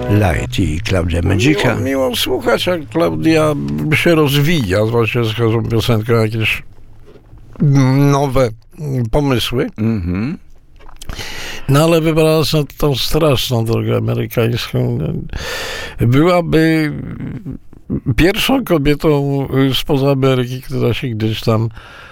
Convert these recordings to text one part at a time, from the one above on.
Light i Claudia Medzika. Miło słuchać, jak Klaudia się rozwija, zwłaszcza z każdą piosenką jakieś nowe pomysły. No ale wybrała sobie tą straszną drogę amerykańską. Byłaby pierwszą kobietą spoza Ameryki, która się gdzieś tam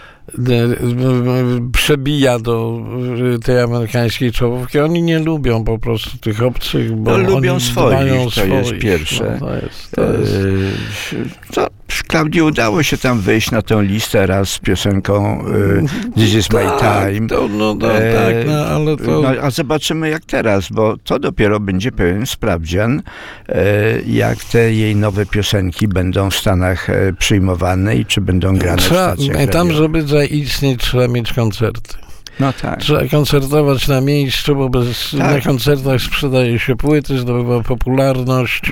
przebija do tej amerykańskiej czołówki. Oni nie lubią po prostu tych obcych, bo lubią oni swoich, to jest swoich. pierwsze. No, to jest. Klaudii udało się tam wyjść na tę listę raz z piosenką This is my time. Ale to... a zobaczymy jak teraz, bo to dopiero będzie pewien sprawdzian, jak te jej nowe piosenki będą w Stanach przyjmowane i czy będą grane w stacjach tam, żeby zaistnieć, trzeba mieć koncerty. No tak. Trzeba koncertować na miejscu, bo na koncertach sprzedaje się płyty, zdobywa popularność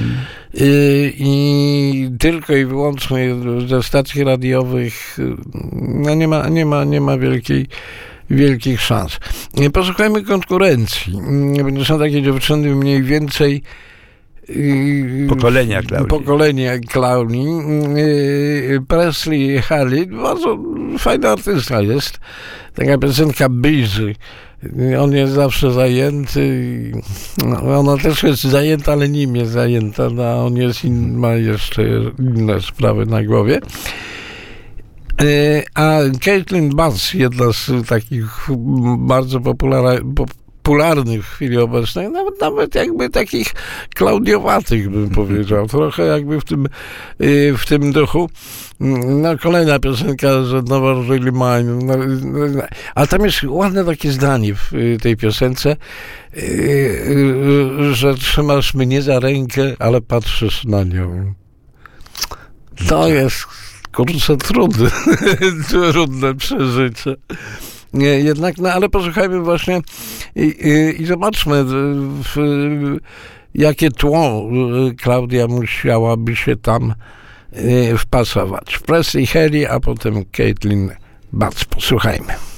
i tylko i wyłącznie ze stacji radiowych nie ma wielkich szans. Posłuchajmy konkurencji. Są takie dziewczyny mniej więcej pokolenia Klaudii. Presley Harley, bardzo fajna artystka jest. Taka piosenka Busy. On jest zawsze zajęty. Ona też jest zajęta, ale nim jest zajęta. On ma jeszcze inne sprawy na głowie. A Caitlin Bass, jedna z takich bardzo popularnych w chwili obecnej, nawet jakby takich klaudiowatych, bym powiedział. Trochę jakby w tym duchu. No, kolejna piosenka, że Never Really Mine. A tam jest ładne takie zdanie w tej piosence, że trzymasz mnie za rękę, ale patrzysz na nią. To jest, kurczę, trudne przeżycie. Jednak, ale posłuchajmy właśnie i zobaczmy, jakie tło Klaudia musiałaby się tam wpasować. Presley Harley, a potem Caitlin Bass. Posłuchajmy.